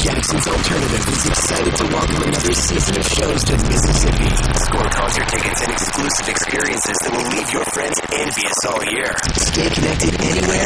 Jackson's Alternative is excited to welcome another season of shows to Mississippi. Score concert tickets and exclusive experiences that will leave your friends envious all year. Stay connected anywhere